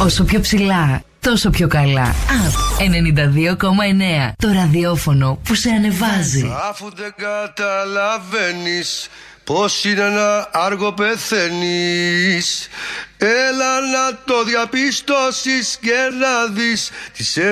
Όσο πιο ψηλά, τόσο πιο καλά. Up 92,9. Το ραδιόφωνο που σε ανεβάζει. Αφού δεν καταλαβαίνεις πως είναι να άργο πεθαίνεις, έλα να το διαπιστώσεις και να δεις τις